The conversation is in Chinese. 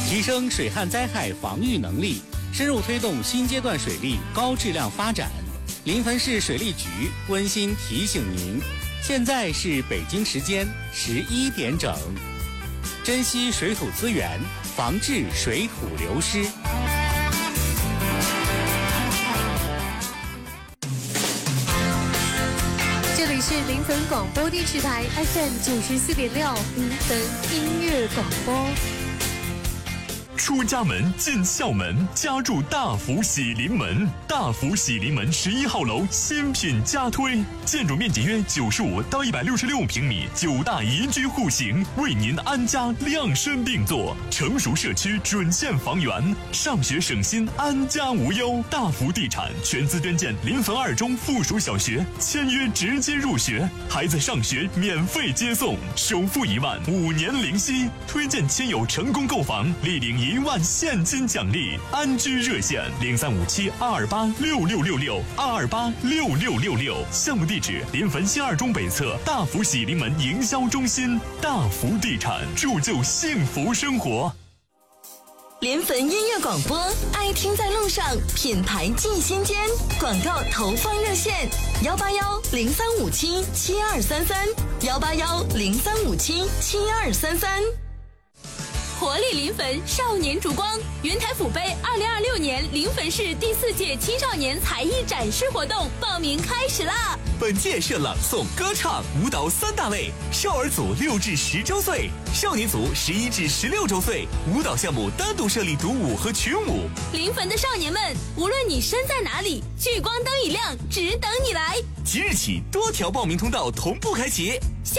提升水旱灾害防御能力，深入推动新阶段水利高质量发展。临汾市水利局温馨提醒您，现在是北京时间11点整，珍惜水土资源，防治水土流失。 这里是临汾广播电视台 FM94.6临汾音乐广播。 出家门进校门，家住大福喜临门。大福喜临门11号楼新品加推，建筑面积约95到166平米，9大宜居户型，为您安家量身定做。成熟社区准线房源，上学省心，安家无忧。大福地产全资捐建临汾2中附属小学，签约直接入学，孩子上学免费接送，首付1万，5年零息。推荐亲友成功购房，立领1万现金奖励。安居热线0357-228-6666，228-6666。项目地址：临汾新2中北侧大福喜临门营销中心。大福地产，铸就幸福生活。 临汾音乐广播，爱听在路上，品牌进心间。广告投放热线：181-0357-7233，181-0357-7233。活力临汾少年烛光云台府杯2026年临汾市第4届青少年才艺展示活动报名开始啦！ 本届设朗诵、歌唱、舞蹈3大类，少儿组6至10周岁，少年组11至16周岁，舞蹈项目单独设立独舞和群舞。 临汾的少年们，无论你身在哪里，聚光灯一亮，只等你来。 即日起，多条报名通道同步开启。